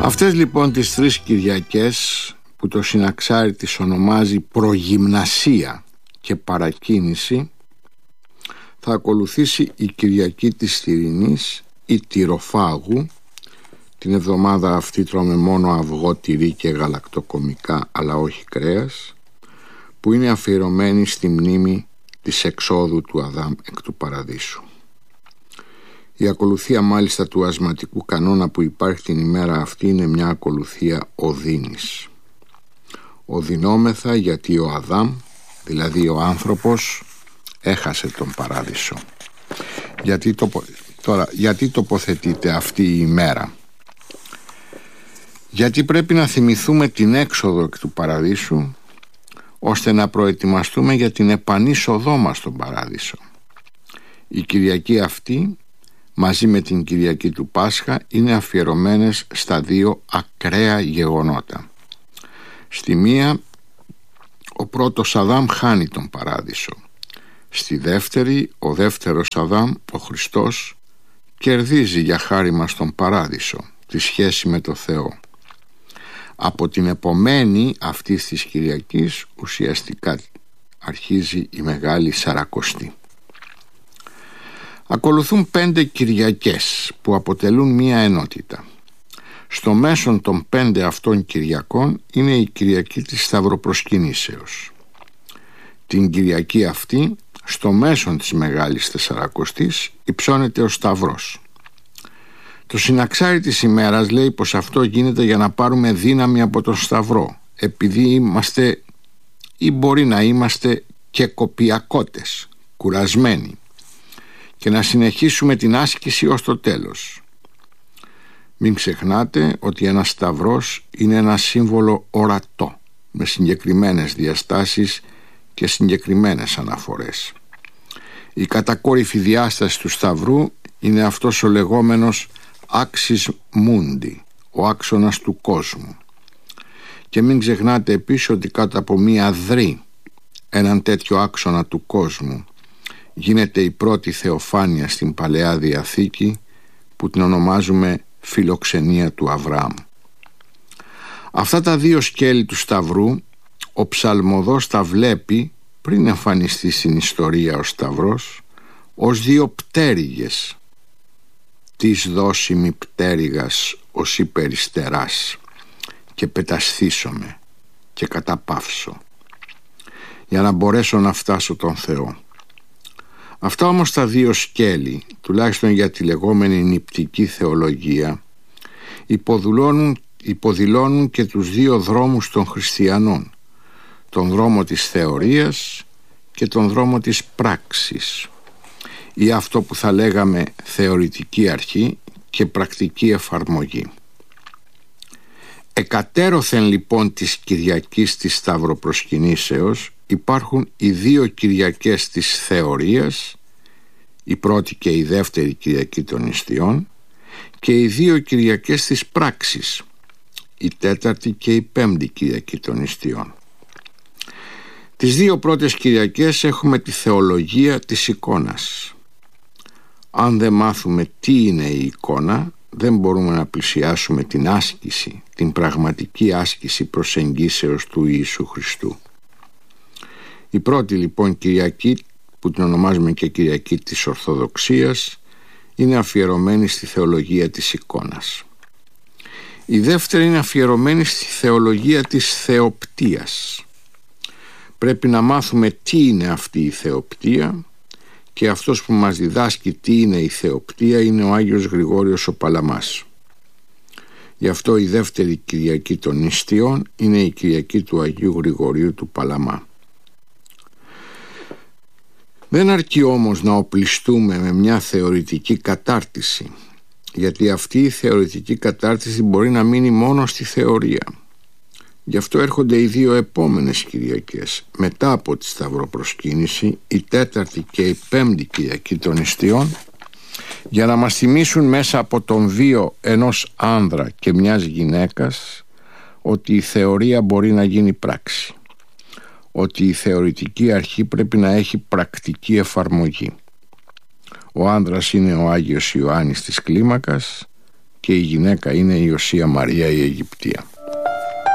Αυτές λοιπόν τις 3 Κυριακές που το Συναξάρι τις ονομάζει προγυμνασία και παρακίνηση, θα ακολουθήσει η Κυριακή της Θηρινής ή Τυροφάγου. Την εβδομάδα αυτή τρώμε μόνο αυγό, τυρί και γαλακτοκομικά, αλλά όχι κρέας, που είναι αφιερωμένη στη μνήμη της εξόδου του Αδάμ εκ του Παραδείσου. Η ακολουθία μάλιστα του ασματικού κανόνα που υπάρχει την ημέρα αυτή είναι μια ακολουθία οδύνης. Οδυνόμεθα γιατί ο Αδάμ, δηλαδή ο άνθρωπος, έχασε τον Παράδεισο. Γιατί τοποθετείται αυτή η ημέρα? Γιατί πρέπει να θυμηθούμε την έξοδο εκ του Παραδείσου, ώστε να προετοιμαστούμε για την επανείσοδό μας στον Παράδεισο. Η Κυριακή αυτή, μαζί με την Κυριακή του Πάσχα, είναι αφιερωμένες στα 2 ακραία γεγονότα. Στη μία, ο πρώτος Αδάμ χάνει τον Παράδεισο. Στη δεύτερη, ο δεύτερος Αδάμ, ο Χριστός, κερδίζει για χάρη μας τον Παράδεισο, τη σχέση με το Θεό. Από την επομένη αυτής της Κυριακής ουσιαστικά αρχίζει η Μεγάλη Σαρακοστή. Ακολουθούν 5 Κυριακές που αποτελούν μία ενότητα. Στο μέσον των 5 αυτών Κυριακών είναι η Κυριακή της Σταυροπροσκυνήσεως. Την Κυριακή αυτή, στο μέσον της Μεγάλης Τεσσαρακοστής, υψώνεται ο Σταυρός. Το Συναξάρι της ημέρας λέει πως αυτό γίνεται για να πάρουμε δύναμη από τον Σταυρό, επειδή είμαστε ή μπορεί να είμαστε και κοπιακότες, κουρασμένοι, και να συνεχίσουμε την άσκηση ως το τέλος. Μην ξεχνάτε ότι ένας σταυρός είναι ένα σύμβολο ορατό, με συγκεκριμένες διαστάσεις και συγκεκριμένες αναφορές. Η κατακόρυφη διάσταση του σταυρού είναι αυτός ο λεγόμενος άξις μούντι, ο άξονας του κόσμου. Και μην ξεχνάτε επίσης ότι κάτω από μία δρύ, έναν τέτοιο άξονα του κόσμου, γίνεται η πρώτη θεοφάνεια στην Παλαιά Διαθήκη, που την ονομάζουμε φιλοξενία του Αβραάμ. Αυτά τα 2 σκέλη του Σταυρού ο ψαλμοδός τα βλέπει, πριν εμφανιστεί στην ιστορία ο Σταυρός, ως 2 πτέρυγες. «Της δώσιμη πτέρυγας ως υπεριστεράς και πετασθήσομαι και καταπαύσω, για να μπορέσω να φτάσω τον Θεό». Αυτά όμως τα 2 σκέλη, τουλάχιστον για τη λεγόμενη νηπτική θεολογία, υποδηλώνουν και τους 2 δρόμους των χριστιανών, τον δρόμο της θεωρίας και τον δρόμο της πράξης, ή αυτό που θα λέγαμε θεωρητική αρχή και πρακτική εφαρμογή. Εκατέρωθεν λοιπόν της Κυριακής της Σταυροπροσκυνήσεως υπάρχουν οι 2 Κυριακές της θεωρίας, η πρώτη και η δεύτερη Κυριακή των Ιστιών, και οι 2 Κυριακές της πράξης, η τέταρτη και η πέμπτη Κυριακή των Ιστιών. Τις 2 πρώτες Κυριακές έχουμε τη θεολογία της εικόνας. Αν δεν μάθουμε τι είναι η εικόνα, δεν μπορούμε να πλησιάσουμε την άσκηση, την πραγματική άσκηση προσεγγίσεως του Ιησού Χριστού. Η πρώτη λοιπόν Κυριακή, που την ονομάζουμε και Κυριακή της Ορθοδοξίας, είναι αφιερωμένη στη θεολογία της εικόνας. Η δεύτερη είναι αφιερωμένη στη θεολογία της θεοπτίας. Πρέπει να μάθουμε τι είναι αυτή η θεοπτία, και αυτός που μας διδάσκει τι είναι η θεοπτία είναι ο Άγιος Γρηγόριος ο Παλαμάς. Γι' αυτό η δεύτερη Κυριακή των Ιστιών είναι η Κυριακή του Αγίου Γρηγορίου του Παλαμά. Δεν αρκεί όμως να οπλιστούμε με μια θεωρητική κατάρτιση, γιατί αυτή η θεωρητική κατάρτιση μπορεί να μείνει μόνο στη θεωρία. Γι' αυτό έρχονται οι 2 επόμενες Κυριακές μετά από τη Σταυροπροσκύνηση, η τέταρτη και η πέμπτη Κυριακή των Ιστιών, για να μας θυμίσουν μέσα από τον βίο ενός άνδρα και μιας γυναίκας ότι η θεωρία μπορεί να γίνει πράξη, ότι η θεωρητική αρχή πρέπει να έχει πρακτική εφαρμογή. Ο άνδρας είναι ο Άγιος Ιωάννης της Κλίμακας και η γυναίκα είναι η Οσία Μαρία η Αιγυπτία.